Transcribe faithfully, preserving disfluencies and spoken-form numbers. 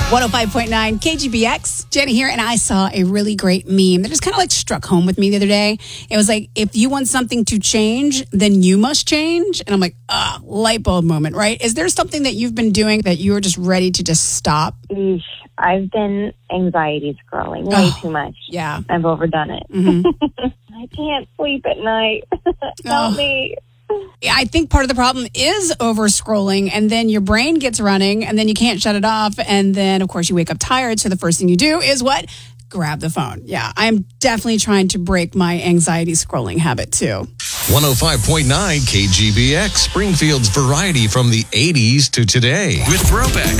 one oh five point nine K G B X. Jenny here, and I saw a really great meme that just kind of like struck home with me the other day. It was like, if you want something to change, then you must change. And I'm like, ah, light bulb moment, right? Is there something that you've been doing that you are just ready to just stop? Eesh, I've been anxiety scrolling way Oh, too much. yeah. I've overdone it. Mm-hmm. I can't sleep at night. Help Oh. me. I think part of the problem is over scrolling, and then your brain gets running, and then you can't shut it off. And then, of course, you wake up tired. So the first thing you do is what? Grab the phone. Yeah, I'm definitely trying to break my anxiety scrolling habit, too. one oh five point nine K G B X, Springfield's variety from the eighties to today. With Throwbacks.